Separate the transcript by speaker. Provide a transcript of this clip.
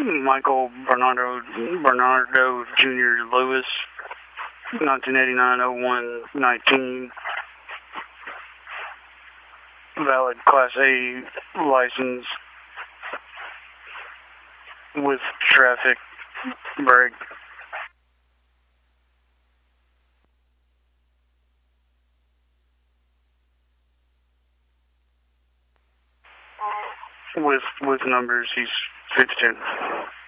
Speaker 1: Michael Bernardo Jr. Lewis, 1989-01-19. Valid Class A license with traffic brake. With numbers, he's 52.